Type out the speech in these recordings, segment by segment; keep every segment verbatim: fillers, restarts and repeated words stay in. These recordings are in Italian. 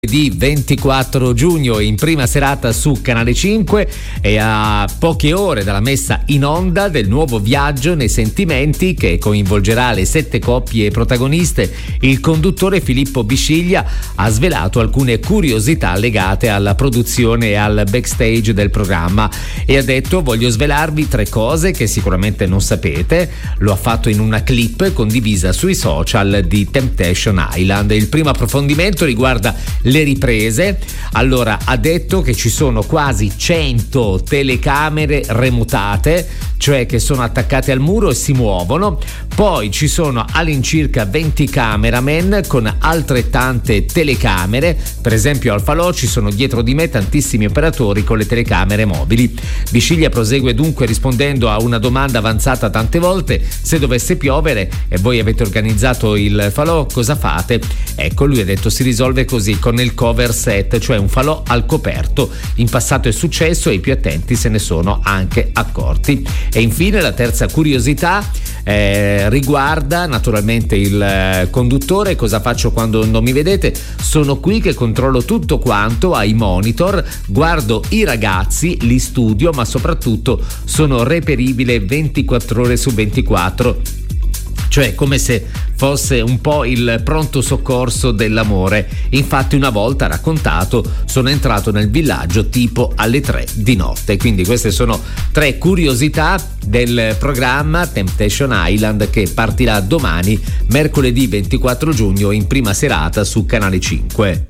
Di ventiquattro giugno in prima serata su Canale cinque e a poche ore dalla messa in onda del nuovo viaggio nei sentimenti che coinvolgerà le sette coppie protagoniste, il conduttore Filippo Bisciglia ha svelato alcune curiosità legate alla produzione e al backstage del programma e ha detto: voglio svelarvi tre cose che sicuramente non sapete. Lo ha fatto in una clip condivisa sui social di Temptation Island. Il primo approfondimento riguarda le riprese. Allora, ha detto che ci sono quasi cento telecamere remutate, cioè che sono attaccate al muro e si muovono. Poi ci sono all'incirca venti cameraman con altrettante telecamere. Per esempio al falò ci sono dietro di me tantissimi operatori con le telecamere mobili. Bisciglia prosegue dunque rispondendo a una domanda avanzata tante volte: se dovesse piovere e voi avete organizzato il falò, cosa fate? Ecco, lui ha detto si risolve così, con il cover set, cioè un falò al coperto. In passato è successo e i più attenti se ne sono anche accorti. E infine la terza curiosità eh, riguarda naturalmente il eh, conduttore. Cosa faccio quando non mi vedete? Sono qui che controllo tutto quanto ai monitor, guardo i ragazzi, li studio, ma soprattutto sono reperibile ventiquattro ore su ventiquattro. Cioè come se fosse un po' il pronto soccorso dell'amore. Infatti una volta, ha raccontato, sono entrato nel villaggio tipo alle tre di notte. Quindi queste sono tre curiosità del programma Temptation Island che partirà domani, mercoledì ventiquattro giugno, in prima serata su Canale cinque.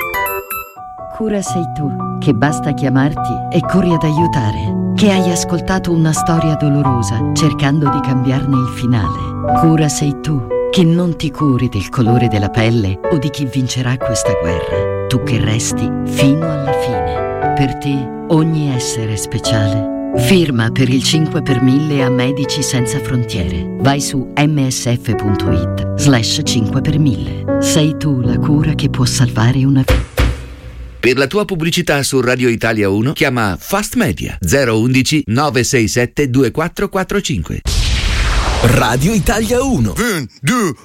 Cura sei tu, che basta chiamarti e corri ad aiutare. Che hai ascoltato una storia dolorosa cercando di cambiarne il finale. Cura sei tu, che non ti curi del colore della pelle o di chi vincerà questa guerra. Tu che resti fino alla fine. Per te ogni essere è speciale. Firma per il cinque per mille a Medici Senza Frontiere. Vai su msf.it slash cinque per mille. Sei tu la cura che può salvare una vita. Per la tua pubblicità su Radio Italia uno chiama Fast Media zero undici nove sei sette due quattro quattro cinque. Radio Italia uno. un, due